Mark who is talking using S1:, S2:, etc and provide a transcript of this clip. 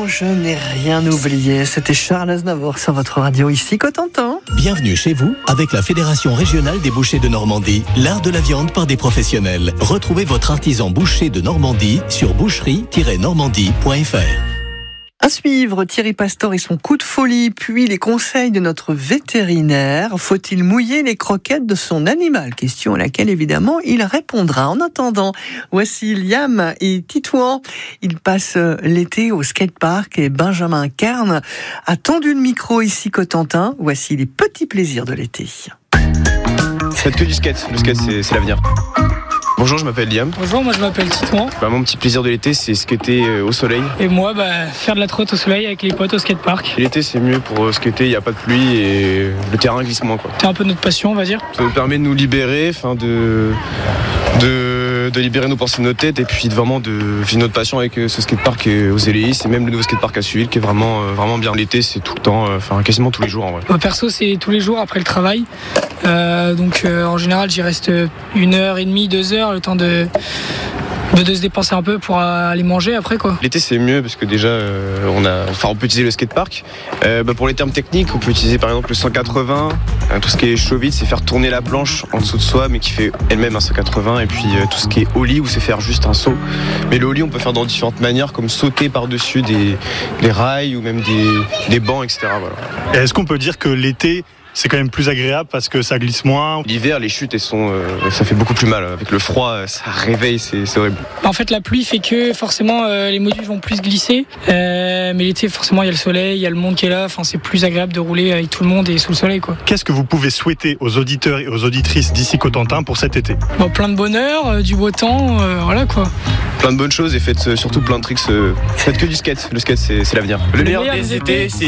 S1: Non, je n'ai rien oublié. C'était Charles Aznavour sur votre radio ici, Cotentin.
S2: Bienvenue chez vous avec la Fédération régionale des bouchers de Normandie, l'art de la viande par des professionnels. Retrouvez votre artisan boucher de Normandie sur boucherie-normandie.fr.
S1: À suivre, Thierry Pastor et son coup de folie, puis les conseils de notre vétérinaire. Faut-il mouiller les croquettes de son animal? Question à laquelle, évidemment, il répondra. En attendant, voici Liam et Titouan. Ils passent l'été au skatepark et Benjamin Kern a tendu le micro ici, Cotentin. Voici les petits plaisirs de l'été.
S3: Faites que du skate. Le skate, c'est l'avenir. Bonjour, je m'appelle Liam.
S4: Bonjour, moi je m'appelle Titouan.
S3: Mon petit plaisir de l'été, c'est skater au soleil.
S4: Et moi, faire de la trotte au soleil avec les potes au skatepark.
S3: L'été, c'est mieux pour skater, il n'y a pas de pluie et le terrain glisse moins, quoi.
S4: C'est un peu notre passion, on va dire.
S3: Ça nous permet de nous libérer, de libérer nos pensées de nos têtes et puis vraiment de vivre notre passion avec ce skatepark aux Éléis et même le nouveau skatepark à Suil qui est vraiment bien. L'été, c'est tout le temps, quasiment tous les jours en vrai.
S4: Perso, c'est tous les jours après le travail. En général, j'y reste 1h30, 2 heures, le temps de se dépenser un peu pour aller manger après, quoi.
S3: L'été, c'est mieux parce que déjà on peut utiliser le skatepark. Pour les termes techniques, on peut utiliser par exemple le 180. Tout ce qui est chaude, c'est faire tourner la planche en dessous de soi mais qui fait elle-même un 180. Et puis tout ce qui est ollie, où c'est faire juste un saut. Mais le ollie, on peut faire dans différentes manières, comme sauter par-dessus des rails ou même des bancs, etc. Voilà.
S5: Et est-ce qu'on peut dire que l'été, c'est quand même plus agréable parce que ça glisse moins?
S3: L'hiver, les chutes, ça fait beaucoup plus mal. Avec le froid, ça réveille, c'est horrible.
S4: En fait, la pluie fait que forcément les modules vont plus glisser. Mais l'été, forcément, il y a le soleil, il y a le monde qui est là. Enfin, c'est plus agréable de rouler avec tout le monde et sous le soleil, quoi.
S5: Qu'est-ce que vous pouvez souhaiter aux auditeurs et aux auditrices d'ici Cotentin pour cet été?
S4: Plein de bonheur, du beau temps, voilà quoi.
S3: Plein de bonnes choses et faites surtout plein de tricks. Faites que du skate. Le skate, c'est l'avenir.
S4: Le meilleur des étés, c'est